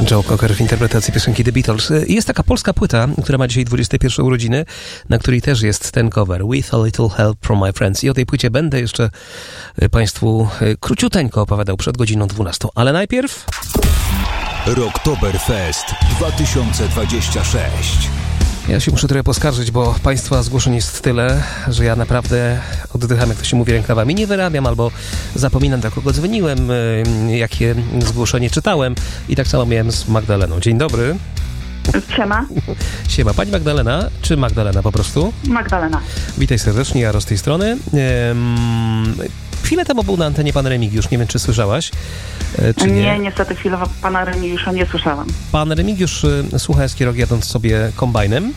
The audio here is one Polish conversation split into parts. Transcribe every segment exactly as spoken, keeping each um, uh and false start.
Joe Cocker w interpretacji piosenki The Beatles. Jest taka polska płyta, która ma dzisiaj dwudzieste pierwsze urodziny, na której też jest ten cover With a Little Help from My Friends. I o tej płycie będę jeszcze Państwu króciuteńko opowiadał przed godziną dwunastą. Ale najpierw... Rocktoberfest dwa tysiące dwudziesty szósty. Ja się muszę trochę poskarżyć, bo Państwa zgłoszeń jest tyle, że ja naprawdę oddycham, jak to się mówi, rękawami. Nie wyrabiam albo zapominam, do kogo dzwoniłem, jakie zgłoszenie czytałem. I tak samo miałem z Magdaleną. Dzień dobry. Siema. Siema. Pani Magdalena, czy Magdalena po prostu? Magdalena. Witaj serdecznie, Jaro z tej strony. Um, chwilę temu był na antenie pan Remigiusz, nie wiem, czy słyszałaś, czy nie? Nie, niestety chwilowo pana Remigiusza nie słyszałam. Pan Remigiusz słucha Eskirok jadąc sobie kombajnem.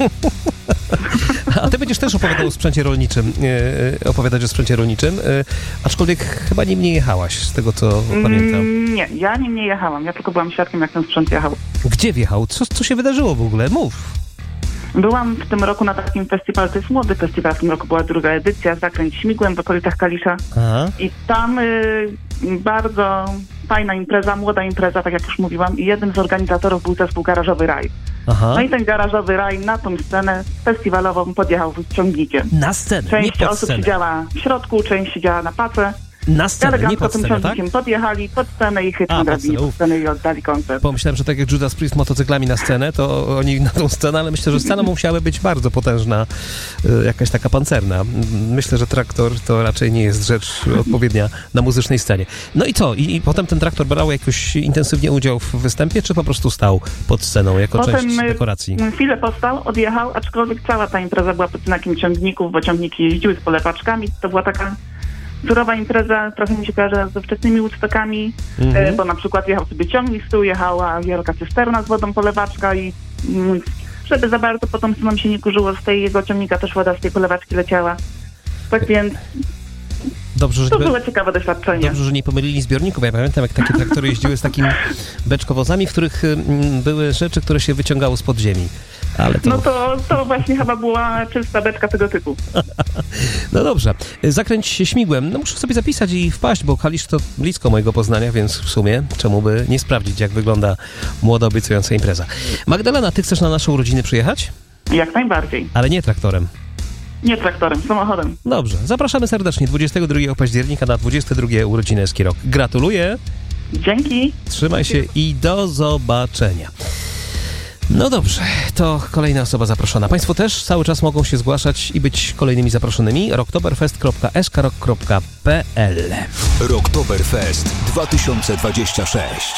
A ty będziesz też opowiadał o sprzęcie rolniczym, e, opowiadać o sprzęcie rolniczym, e, aczkolwiek chyba nim nie jechałaś, z tego co mm, pamiętam. Nie, ja nim nie jechałam, ja tylko byłam świadkiem, jak ten sprzęt jechał. Gdzie wjechał? Co, co się wydarzyło w ogóle? Mów. Byłam w tym roku na takim festiwalu, to jest młody festiwal, w tym roku była druga edycja, Zakręć śmigłem w okolicach Kalisza. Aha. I tam y, bardzo fajna impreza, młoda impreza, tak jak już mówiłam, i jednym z organizatorów był zespół Garażowy Raj. Aha. No i ten Garażowy Raj na tą scenę festiwalową podjechał ciągnikiem. Na scenę, część nie pod osób scenę. Siedziała w środku, część siedziała na pace. Na scenę, nie pod tym scenę, ciągnikiem tak? podjechali pod scenę i chytną drabinę pod scenę i oddali koncert. Pomyślałem, że tak jak Judas Priest motocyklami na scenę, to oni na tą scenę, ale myślę, że scena musiała być bardzo potężna, jakaś taka pancerna. Myślę, że traktor to raczej nie jest rzecz odpowiednia na muzycznej scenie. No i co? I, i potem ten traktor brał jakoś intensywnie udział w występie, czy po prostu stał pod sceną jako potem część dekoracji? Chwilę postał, odjechał, aczkolwiek cała ta impreza była pod znakiem ciągników, bo ciągniki jeździły z polewaczkami. To była taka surowa impreza, trochę mi się kojarzy ze wczesnymi Woodstockami, mm-hmm. bo na przykład jechał sobie ciągnik z tyłu, jechała wielka cysterna z wodą polewaczka i mm, żeby za bardzo potem nam się nie kurzyło z tej jego ciągnika, też woda z tej polewaczki leciała. Tak więc Dobrze, że to nie, było ciekawe doświadczenie. Dobrze, że nie pomylili zbiorników. Ja pamiętam, jak takie traktory jeździły z takimi beczkowozami, w których mm, były rzeczy, które się wyciągało spod ziemi. Ale to... No to, to właśnie chyba była czysta beczka tego typu. No dobrze. Zakręć się śmigłem. No muszę sobie zapisać i wpaść, bo Kalisz to blisko mojego Poznania, więc w sumie czemu by nie sprawdzić, jak wygląda młoda, obiecująca impreza. Magdalena, ty chcesz na nasze urodziny przyjechać? Jak najbardziej. Ale nie traktorem. Nie traktorem, samochodem. Dobrze. Zapraszamy serdecznie dwudziestego drugiego października na dwudzieste drugie urodziny Eskirok. Gratuluję. Dzięki. Trzymaj się i do zobaczenia. No dobrze, to kolejna osoba zaproszona. Państwo też cały czas mogą się zgłaszać i być kolejnymi zaproszonymi. rocktoberfest kropka eskarok kropka pe el. Rocktoberfest dwa tysiące dwudziesty szósty.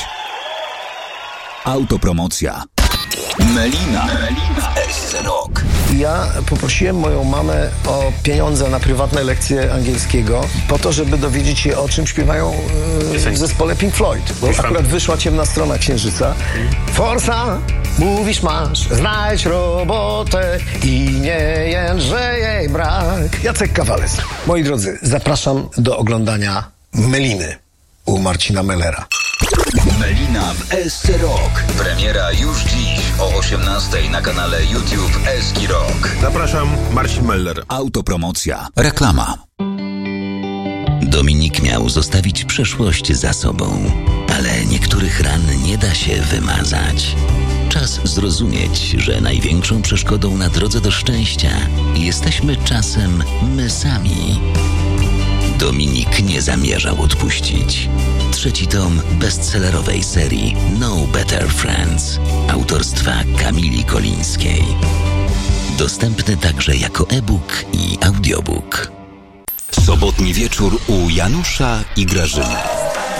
Autopromocja. Melina. Melina. S C Rock. Ja poprosiłem moją mamę o pieniądze na prywatne lekcje angielskiego po to, żeby dowiedzieć się, o czym śpiewają yy, w zespole Pink Floyd. Bo akurat wyszła Ciemna strona Księżyca. Forsa, mówisz masz, znajdź robotę i nie jędrze jej brak. Jacek Kawales. Moi drodzy, zapraszam do oglądania Meliny u Marcina Mellera. Melina w S C Rock. Premiera już dziś o osiemnastej na kanale YouTube Eski Rock. Zapraszam, Marcin Meller. Autopromocja. Reklama. Dominik miał zostawić przeszłość za sobą, ale niektórych ran nie da się wymazać. Czas zrozumieć, że największą przeszkodą na drodze do szczęścia jesteśmy czasem my sami. Dominik nie zamierzał odpuścić. Trzeci tom bestsellerowej serii No Better Friends autorstwa Kamili Kolińskiej. Dostępny także jako e-book i audiobook. Sobotni wieczór u Janusza i Grażyny.